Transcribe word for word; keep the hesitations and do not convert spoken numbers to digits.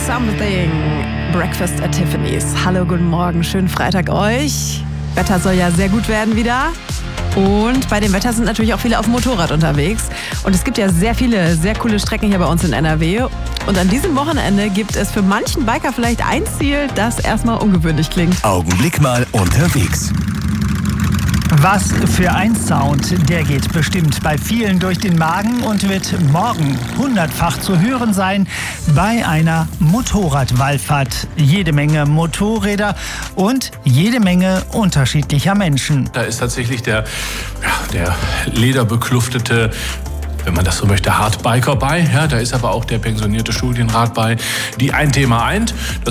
Something. Breakfast at Tiffany's. Hallo, guten Morgen, schönen Freitag euch. Wetter soll ja sehr gut werden wieder. Und bei dem Wetter sind natürlich auch viele auf dem Motorrad unterwegs. Und es gibt ja sehr viele, sehr coole Strecken hier bei uns in N R W. Und an diesem Wochenende gibt es für manchen Biker vielleicht ein Ziel, das erstmal ungewöhnlich klingt. Augenblick mal unterwegs. Was für ein Sound, der geht bestimmt bei vielen durch den Magen und wird morgen hundertfach zu hören sein bei einer Motorradwallfahrt. Jede Menge Motorräder und jede Menge unterschiedlicher Menschen. Da ist tatsächlich der, ja, der lederbekluftete, wenn man das so möchte, Hardbiker bei. Ja, da ist aber auch der pensionierte Studienrat bei, die ein Thema eint.